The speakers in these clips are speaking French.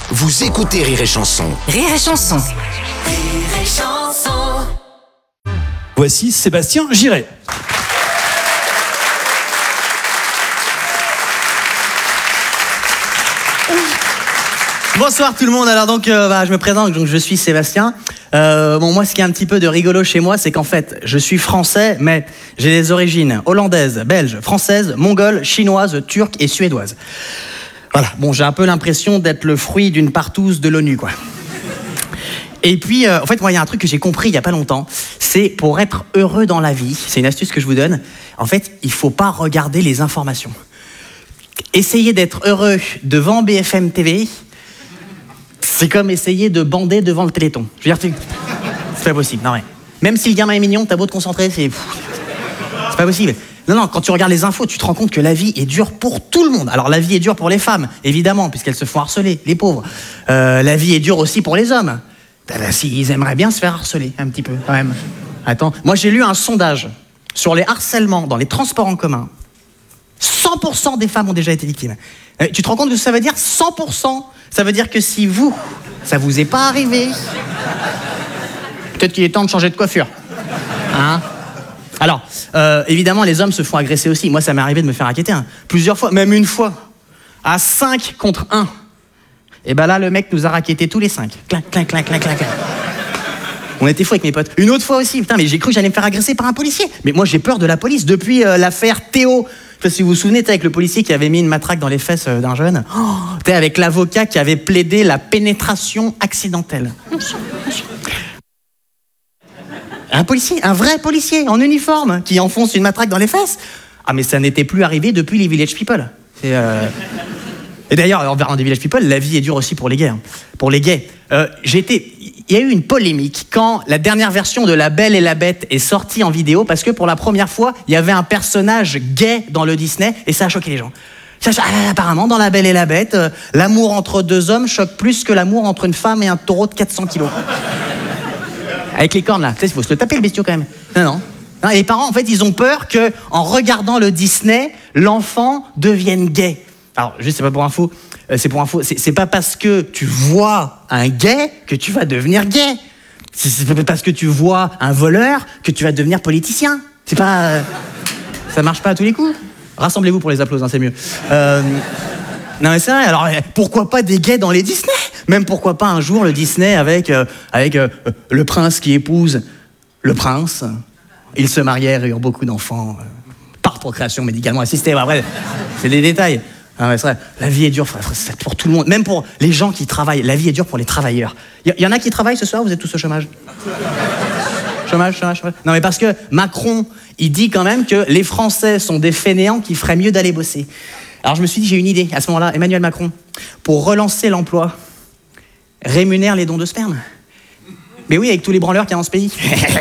Vous écoutez Rire et Chanson. Rire et Chanson. Rire et Chanson. Voici Sébastien Giré. Bonsoir tout le monde. Alors donc, je me présente. Donc je suis Sébastien. Moi, ce qui est un petit peu de rigolo chez moi, c'est qu'en fait, je suis français, mais j'ai des origines hollandaises, belges, françaises, mongoles, chinoises, turques et suédoises. Voilà. Bon, j'ai un peu l'impression d'être le fruit d'une partouze de l'ONU, quoi. Et puis, en fait, moi, il y a un truc que j'ai compris il y a pas longtemps. C'est pour être heureux dans la vie. C'est une astuce que je vous donne. En fait, il faut pas regarder les informations. Essayer d'être heureux devant BFM TV. C'est comme essayer de bander devant le Téléthon. Je veux dire, c'est pas possible, non, ouais. Même si le gamin est mignon, t'as beau te concentrer, c'est pas possible. Non, quand tu regardes les infos, tu te rends compte que la vie est dure pour tout le monde. Alors, la vie est dure pour les femmes, évidemment, puisqu'elles se font harceler, les pauvres. La vie est dure aussi pour les hommes. S'ils aimeraient bien se faire harceler, un petit peu, quand même. Attends, moi, j'ai lu un sondage sur les harcèlements dans les transports en commun. 100% des femmes ont déjà été victimes. Tu te rends compte de ce que ça veut dire ? 100%. Ça veut dire que si ça vous est pas arrivé, peut-être qu'il est temps de changer de coiffure. Hein ? Alors, évidemment, les hommes se font agresser aussi. Moi, ça m'est arrivé de me faire raqueter plusieurs fois, même une fois, à 5 contre 1. Et ben là, le mec nous a raquettés tous les 5. Clac, clac, clac, clac, clac. On était fous avec mes potes. Une autre fois aussi, putain, mais j'ai cru que j'allais me faire agresser par un policier. Mais moi, j'ai peur de la police depuis l'affaire Théo. Je sais pas si vous vous souvenez, avec le policier qui avait mis une matraque dans les fesses d'un jeune. Avec l'avocat qui avait plaidé la pénétration accidentelle. Un policier, un vrai policier en uniforme qui enfonce une matraque dans les fesses. Ah, mais ça n'était plus arrivé depuis les Village People. Et d'ailleurs, en parlant des Village People, la vie est dure aussi pour les gays. Pour les gays. Il y a eu une polémique quand la dernière version de La Belle et la Bête est sortie en vidéo parce que pour la première fois, il y avait un personnage gay dans le Disney et ça a choqué les gens. Apparemment, dans La Belle et la Bête, l'amour entre deux hommes choque plus que l'amour entre une femme et un taureau de 400 kilos. Avec les cornes là, il faut se le taper le bestiau quand même. Non. Et les parents, en fait, ils ont peur que, en regardant le Disney, l'enfant devienne gay. Alors, juste, c'est pas pour info. C'est pas parce que tu vois un gay que tu vas devenir gay. C'est pas parce que tu vois un voleur que tu vas devenir politicien. C'est pas... ça marche pas à tous les coups. Rassemblez-vous pour les applaudir, c'est mieux. Non mais c'est vrai, alors pourquoi pas des gays dans les Disney ? Même pourquoi pas un jour le Disney avec le prince qui épouse le prince. Ils se marièrent et eurent beaucoup d'enfants par procréation médicalement assistée. Après, c'est des détails. Ah ouais, c'est vrai. La vie est dure, c'est pour tout le monde. Même pour les gens qui travaillent. La vie est dure pour les travailleurs. Il y en a qui travaillent ce soir, vous êtes tous au chômage. Chômage. Non mais parce que Macron, il dit quand même que les Français sont des fainéants qui feraient mieux d'aller bosser. Alors je me suis dit, j'ai une idée. À ce moment-là, Emmanuel Macron, pour relancer l'emploi, rémunère les dons de sperme. Mais oui, avec tous les branleurs qu'il y a dans ce pays.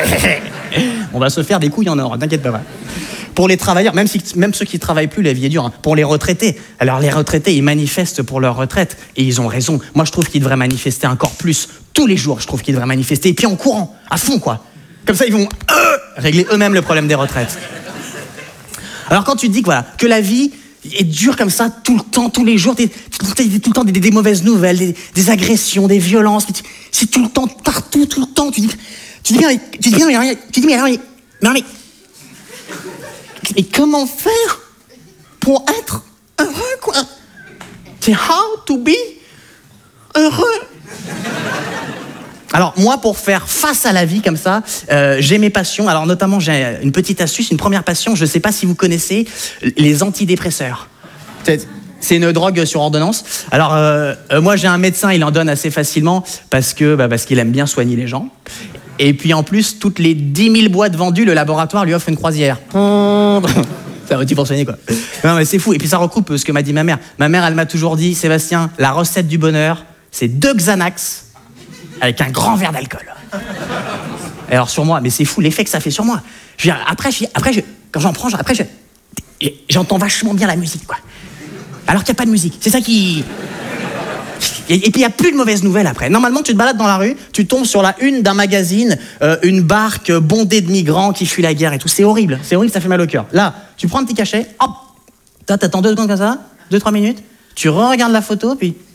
On va se faire des couilles en or, t'inquiète pas. Pour les travailleurs, même ceux qui ne travaillent plus, la vie est dure. Pour les retraités. Alors les retraités, ils manifestent pour leur retraite. Et ils ont raison. Moi, je trouve qu'ils devraient manifester encore plus. Tous les jours, je trouve qu'ils devraient manifester. Et puis en courant, à fond, quoi. Comme ça, ils vont régler eux-mêmes le problème des retraites. Alors quand tu te dis que la vie est dure comme ça, tout le temps, tous les jours, tout le temps des mauvaises nouvelles, des agressions, des violences. C'est tout le temps, partout, tout le temps. Tu dis, mais et comment faire pour être heureux, quoi ? C'est how to be heureux. Alors, moi, pour faire face à la vie comme ça, j'ai mes passions. Alors, notamment, j'ai une petite astuce, une première passion. Je ne sais pas si vous connaissez les antidépresseurs. C'est une drogue sur ordonnance. Alors, moi, j'ai un médecin, il en donne assez facilement parce qu'il aime bien soigner les gens. Et puis en plus, toutes les 10 000 boîtes vendues, le laboratoire lui offre une croisière. Ça va-tu pour soigner, quoi. Non, mais c'est fou. Et puis ça recoupe ce que m'a dit ma mère. Ma mère, elle m'a toujours dit, Sébastien, la recette du bonheur, c'est 2 Xanax avec un grand verre d'alcool. Et alors sur moi, mais c'est fou l'effet que ça fait sur moi. Quand j'en prends, j'entends vachement bien la musique, quoi. Alors qu'il n'y a pas de musique. C'est ça qui... Et puis il n'y a plus de mauvaises nouvelles après. Normalement, tu te balades dans la rue, tu tombes sur la une d'un magazine, une barque bondée de migrants qui fuient la guerre et tout. C'est horrible, ça fait mal au cœur. Là, tu prends un petit cachet, hop, t'attends 2 secondes comme ça, 2-3 minutes, tu regardes la photo, puis